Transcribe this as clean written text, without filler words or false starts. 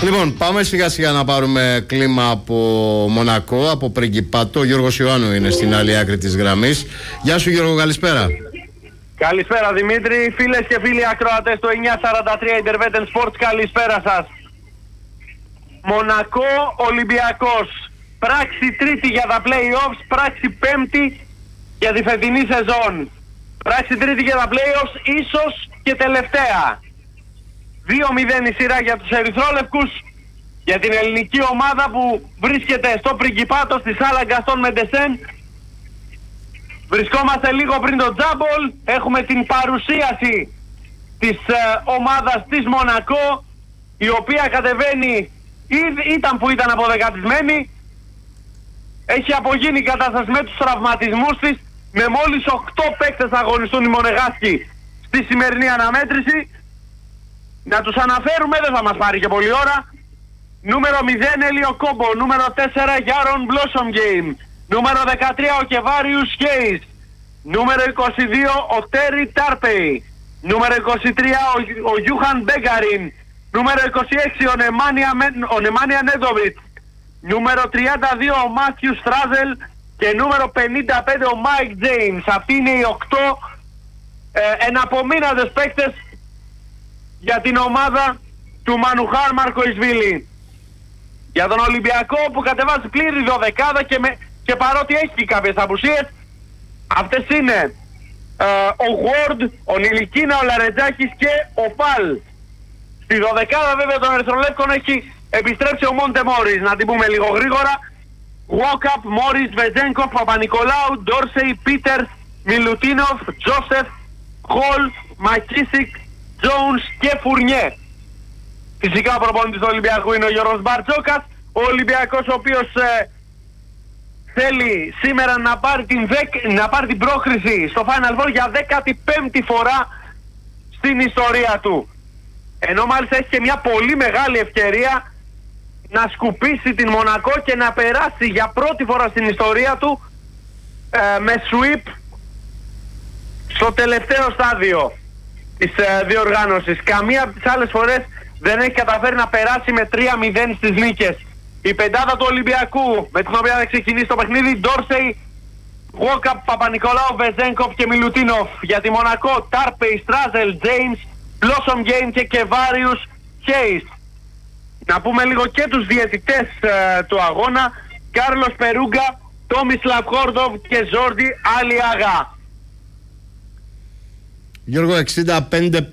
Λοιπόν, πάμε σιγά σιγά να πάρουμε κλίμα από Μονακό, από Πριγκιπάτο. Ο Γιώργος Ιωάννου είναι στην άλλη άκρη της γραμμής. Γεια σου Γιώργο, καλησπέρα. Καλησπέρα Δημήτρη, φίλες και φίλοι ακροατές του 943 Interveten Sports, καλησπέρα σας. Μονακό Ολυμπιακός, πράξη τρίτη για τα play-offs, πράξη πέμπτη για τη φετινή σεζόν. Πράξη τρίτη για τα play-offs, ίσως και τελευταία. 2-0 η σειρά για τους ερυθρόλευκους, για την ελληνική ομάδα που βρίσκεται στο Πριγκιπάτο, στη Σάλα Γκαστόν Μεντεσέν. Βρισκόμαστε λίγο πριν το τζάμπολ, έχουμε την παρουσίαση της ομάδας της Μονακό, η οποία κατεβαίνει, ήταν που ήταν αποδεκατισμένη, έχει απογίνει η κατάσταση με τους τραυματισμούς της, με μόλις 8 παίκτες αγωνιστούν οι Μονεγάσκοι στη σημερινή αναμέτρηση. Να τους αναφέρουμε, δεν θα μας πάρει και πολλή ώρα. Νούμερο 0 Έλιο Κόμπο, νούμερο 4 Γιάρον Μπλόσομ Γκέιμ, νούμερο 13 ο Κεβάριους Χέις, νούμερο 22 ο Τέρι Τάρπεϊ, νούμερο 23 ο Γιούχαν Μπέγκαριν, νούμερο 26 ο Νεμάνια Νέντοβιτς, νούμερο 32 ο Μάθιου Στράζελ και νούμερο 55 ο Μάικ Τζέιμς. Αυτοί είναι οι 8 εναπομείναντες παίκτες για την ομάδα του Μανουχάρ Μαρκοϊσβίλη. Για τον Ολυμπιακό που κατεβάζει πλήρη δωδεκάδα και παρότι έχει κάποιες απουσίες, αυτές είναι ο Γουόρντ, ο Νιλικίνα, ο Λαρετζάκης και ο Φαλ. Στη δωδεκάδα βέβαια των Ερυθρολεύκων έχει επιστρέψει ο Μόντε Μόρις, να την πούμε λίγο γρήγορα. Γουόκαπ, Μόρις, Βεζένκοφ, Παπα-Νικολάου, Ντόρσεϊ, Πίτερς, Μιλουτίνοφ, Τζόσεφ, Χολ, Μακίσικ, Τζόουνς και Φουρνιέ. Φυσικά ο προπονητής του Ολυμπιακού είναι ο Γιώργος Μπαρτζόκας, ο Ολυμπιακός ο οποίος θέλει σήμερα να πάρει την πρόκριση στο Final Four για 15η φορά στην ιστορία του. Ενώ μάλιστα έχει και μια πολύ μεγάλη ευκαιρία να σκουπίσει την Μονακό και να περάσει για πρώτη φορά στην ιστορία του με sweep στο τελευταίο στάδιο της διοργάνωσης. Καμία από τις άλλες φορές δεν έχει καταφέρει να περάσει με 3-0 στις νίκες. Η πεντάδα του Ολυμπιακού με την οποία θα ξεκινήσει το παιχνίδι: Ντόρσεϊ, Γουόκαπ, Παπα-Νικολάου, Βεζένκοφ και Μιλουτίνοφ. Για τη Μονακό: Τάρπεϊ, Στράζελ, Τζέιμς, Μπλόσομ Γκέιμ και Κεβάριους Χέις. Να πούμε λίγο και τους διαιτητές του αγώνα: Κάρλος Περούγκα, Τόμισλαβ Χόρντοβ και Ζόρντι Αλιάγα. Γιώργο, 65